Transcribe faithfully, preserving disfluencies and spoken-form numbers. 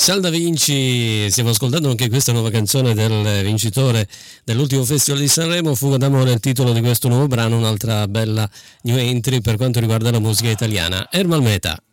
Sal Vinci, stiamo ascoltando anche questa nuova canzone del vincitore dell'ultimo Festival di Sanremo, Fuga d'amore, il titolo di questo nuovo brano, un'altra bella new entry per quanto riguarda la musica italiana. Ermal Meta.